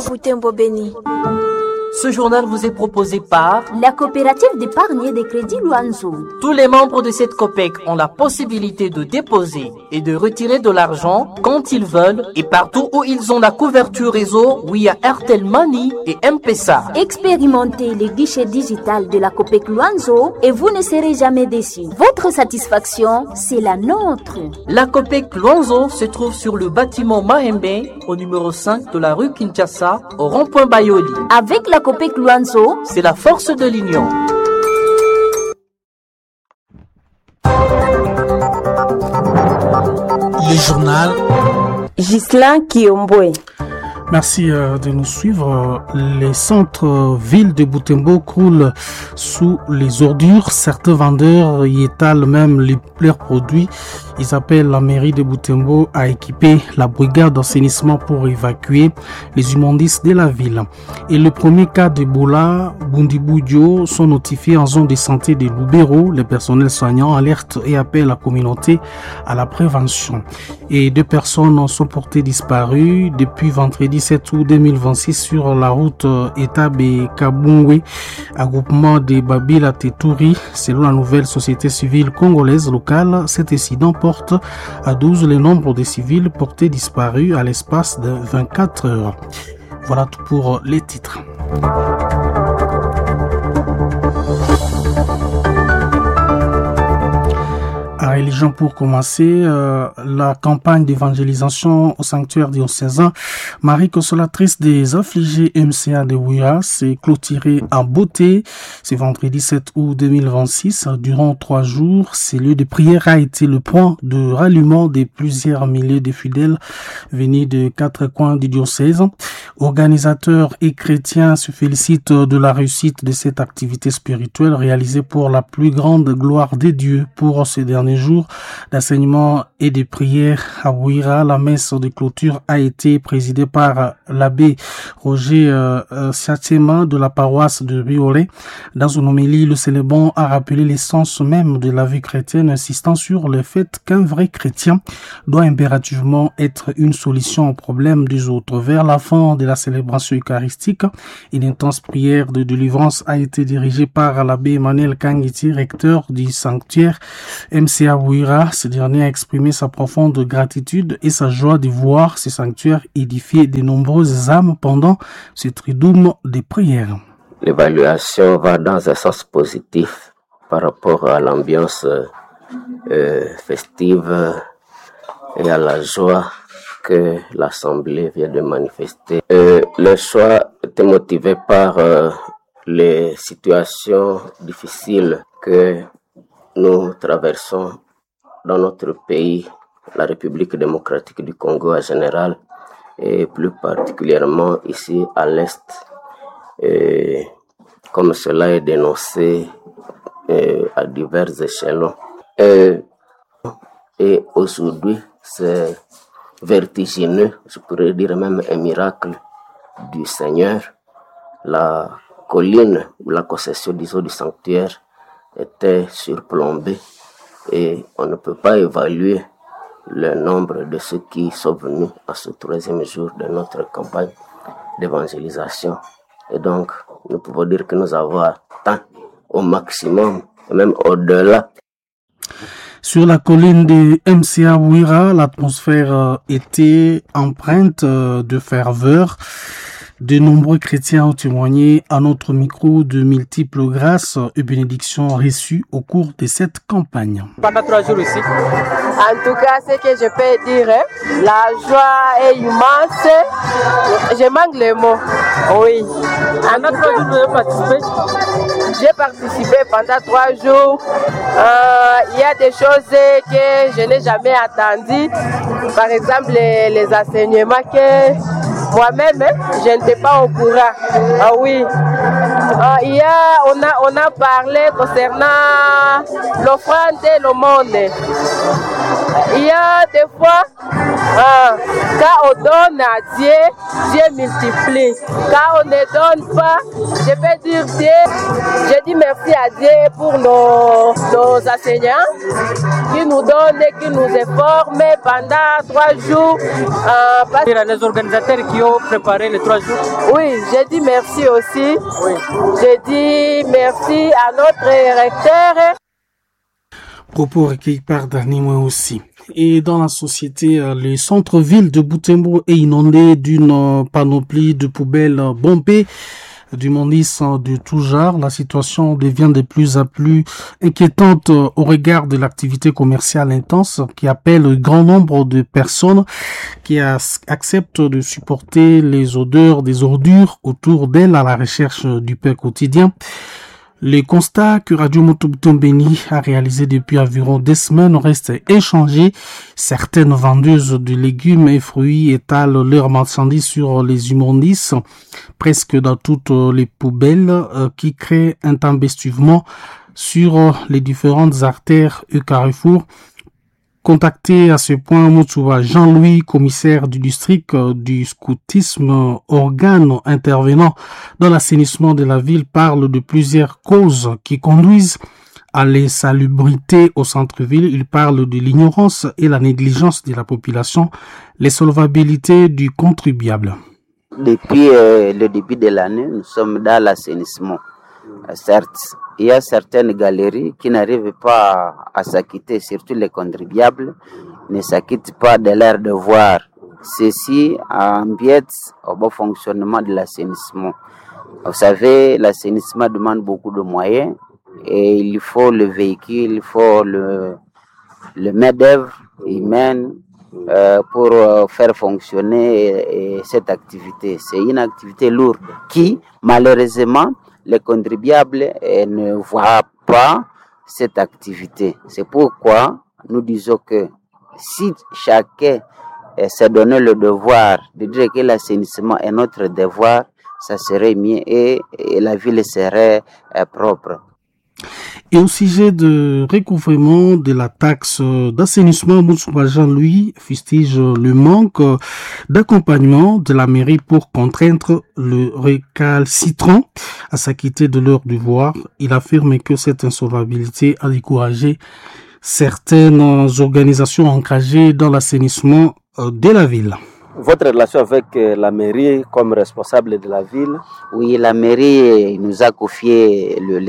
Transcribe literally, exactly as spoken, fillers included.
Butembo Beni. Ce journal vous est proposé par la coopérative d'épargne et de crédit Luanzo. Tous les membres de cette COPEC ont la possibilité de déposer et de retirer de l'argent quand ils veulent et partout où ils ont la couverture réseau via Airtel Money et M-Pesa. Expérimentez les guichets digital de la COPEC Luanzo et vous ne serez jamais déçus. Votre satisfaction, c'est la nôtre. La COPEC Luanzo se trouve sur le bâtiment Mahembe au numéro cinq de la rue Kinshasa au rond-point Bayoli. Avec la COPEC Luanzo, c'est la force de l'union. Le journal Ghislain Kiombwe. Merci euh, de nous suivre. Les centres-villes de Butembo croulent sous les ordures. Certains vendeurs y étalent même les, leurs produits. Ils appellent la mairie de Butembo à équiper la brigade d'assainissement pour évacuer les immondices de la ville. Et le premier cas d'Ebola, Bundiboudio, sont notifiés en zone de santé de Lubero. Les personnels soignants alertent et appellent la communauté à la prévention. Et deux personnes sont portées disparues depuis vendredi sept août deux mille vingt-six sur la route Etabe-Kabungwe, groupement de Babila Teturi. Selon la nouvelle société civile congolaise locale, cet incident porte à douze le nombre de civils portés disparus à l'espace de vingt-quatre heures. Voilà tout pour les titres. La religion pour commencer, euh, la campagne d'évangélisation au sanctuaire diocésain Marie Consolatrice des affligés M C A de Ouira s'est clôturée en beauté ce vendredi sept août deux mille vingt-six. Durant trois jours, ce lieu de prière a été le point de ralliement de plusieurs milliers de fidèles venus de quatre coins du diocèse. Organisateurs et chrétiens se félicitent de la réussite de cette activité spirituelle réalisée pour la plus grande gloire des dieux. Pour ces derniers jours d'enseignement et de prière à Ouira, la messe de clôture a été présidée par l'abbé Roger euh, Siatema de la paroisse de Biolé. Dans une homélie, le célébrant a rappelé l'essence même de la vie chrétienne, insistant sur le fait qu'un vrai chrétien doit impérativement être une solution aux problèmes des autres. Vers la fin de la célébration eucharistique, une intense prière de délivrance a été dirigée par l'abbé Emmanuel Kangiti, recteur du sanctuaire M C A Ouira. Ce dernier a exprimé sa profonde gratitude et sa joie de voir ce sanctuaire édifier de nombreuses âmes pendant ce triduum de prières. L'évaluation va dans un sens positif par rapport à l'ambiance euh, festive et à la joie que l'Assemblée vient de manifester. Euh, le choix était motivé par euh, les situations difficiles que nous traversons dans notre pays, la République démocratique du Congo en général, et plus particulièrement ici à l'Est, et comme cela est dénoncé et à divers échelons. Et, et aujourd'hui, c'est vertigineux, je pourrais dire même un miracle du Seigneur. La colline ou la concession disons, du sanctuaire était surplombée et on ne peut pas évaluer le nombre de ceux qui sont venus à ce troisième jour de notre campagne d'évangélisation. Et donc, nous pouvons dire que nous avons atteint au maximum, et même au-delà. Sur la colline de M C A Ouira, l'atmosphère était empreinte de ferveur. De nombreux chrétiens ont témoigné à notre micro de multiples grâces et bénédictions reçues au cours de cette campagne. Pendant trois jours ici. En tout cas, ce que je peux dire, la joie est immense. Je manque les mots. Oui. Pendant trois jours, vous avez participé? J'ai participé pendant trois jours. Il euh, y a des choses que je n'ai jamais attendues. Par exemple, les, les enseignements que moi-même, je n'étais pas au courant. Ah oui. Ah, il y a, on, a, on a parlé concernant l'offrande et le monde. il y a des fois, euh, quand on donne à Dieu, Dieu multiplie. Quand on ne donne pas, je peux dire Dieu, je dis merci à Dieu pour nos, nos enseignants qui nous donnent et qui nous informent pendant trois jours. Euh, parce... Les organisateurs qui ont préparé les trois jours. Oui, je dis merci aussi. Oui. Je dis merci à notre recteur. Propos recueillis par Danimo aussi. Et dans la société, le centre-ville de Butembo est inondé d'une panoplie de poubelles bombées, du mondisme de tout genre. La situation devient de plus en plus inquiétante au regard de l'activité commerciale intense qui appelle un grand nombre de personnes qui acceptent de supporter les odeurs des ordures autour d'elles à la recherche du pain quotidien. Les constats que Radio Moto Butembo Beni a réalisés depuis environ deux semaines restent inchangés. Certaines vendeuses de légumes et fruits étalent leurs marchandises sur les immondices, presque dans toutes les poubelles, euh, qui créent un tempestivement sur les différentes artères et carrefours. Contacté à ce point, Moutouba Jean-Louis, commissaire du district du scoutisme, organe intervenant dans l'assainissement de la ville, parle de plusieurs causes qui conduisent à l'insalubrité au centre-ville. Il parle de l'ignorance et la négligence de la population, les solvabilités du contribuable. Depuis euh, le début de l'année, nous sommes dans l'assainissement. Certes, il y a certaines galeries qui n'arrivent pas à s'acquitter, surtout les contribuables ne s'acquittent pas de leur devoir. Ceci empiète au bon fonctionnement de l'assainissement. Vous savez, l'assainissement demande beaucoup de moyens et il faut le véhicule, il faut le, le main-d'œuvre humaine euh, pour euh, faire fonctionner et, et cette activité. C'est une activité lourde qui, malheureusement, les contribuables eh, ne voient pas cette activité. C'est pourquoi nous disons que si chacun eh, s'est donné le devoir de dire que l'assainissement est notre devoir, ça serait mieux et, et la ville serait eh, propre. Et au sujet de recouvrement de la taxe d'assainissement, Moutouba Jean-Louis fustige le manque d'accompagnement de la mairie pour contraindre le récalcitrant à s'acquitter de leur devoir. Il affirme que cette insolvabilité a découragé certaines organisations engagées dans l'assainissement de la ville. Votre relation avec la mairie comme responsable de la ville? Oui, la mairie nous a confié le